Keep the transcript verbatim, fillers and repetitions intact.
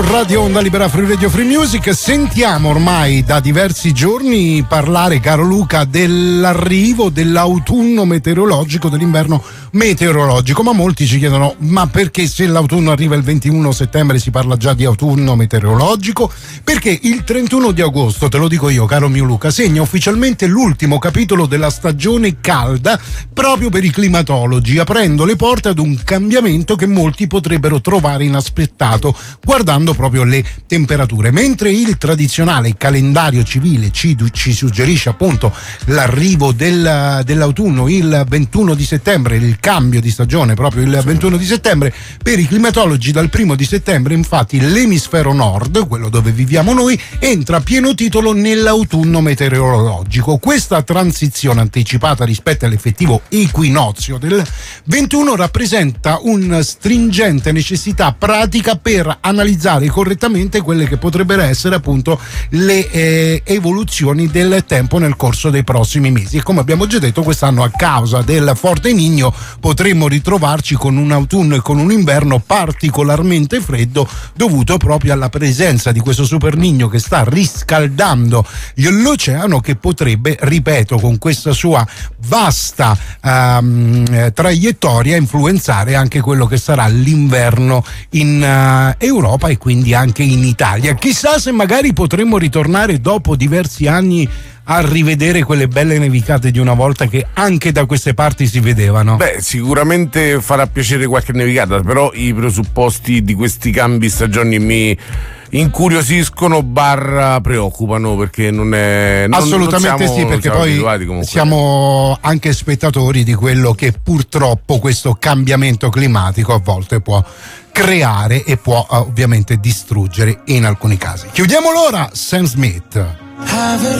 Radio Onda Libera, Free Radio, Free Music. Sentiamo ormai da diversi giorni parlare, caro Luca, dell'arrivo dell'autunno meteorologico, dell'inverno meteorologico, ma molti ci chiedono: ma perché se l'autunno arriva il ventuno settembre si parla già di autunno meteorologico? Perché il trentuno di agosto, te lo dico io, caro mio Luca, segna ufficialmente l'ultimo capitolo della stagione calda proprio per i climatologi, aprendo le porte ad un cambiamento che molti potrebbero trovare inaspettato guardando proprio le temperature. Mentre il tradizionale calendario civile ci, ci suggerisce appunto l'arrivo del, dell'autunno il ventuno di settembre, il cambio di stagione proprio il ventuno di settembre, per i climatologi dal primo di settembre infatti l'emisfero nord, quello dove viviamo noi, entra a pieno titolo nell'autunno meteorologico. Questa transizione anticipata rispetto all'effettivo equinozio del ventuno rappresenta una stringente necessità pratica per analizzare correttamente quelle che potrebbero essere appunto le eh, evoluzioni del tempo nel corso dei prossimi mesi. E come abbiamo già detto, quest'anno a causa del forte Niño potremmo ritrovarci con un autunno e con un inverno particolarmente freddo, dovuto proprio alla presenza di questo super Niño che sta riscaldando l'oceano, che potrebbe, ripeto, con questa sua vasta um, traiettoria influenzare anche quello che sarà l'inverno in uh, Europa e quindi anche in Italia. Chissà se magari potremmo ritornare dopo diversi anni a rivedere quelle belle nevicate di una volta che anche da queste parti si vedevano. Beh, sicuramente farà piacere qualche nevicata, però i presupposti di questi cambi stagioni mi incuriosiscono barra preoccupano, perché non è non, assolutamente non siamo, sì, perché siamo poi siamo anche spettatori di quello che purtroppo questo cambiamento climatico a volte può creare e può ovviamente distruggere in alcuni casi. Chiudiamo l'ora, Sam Smith.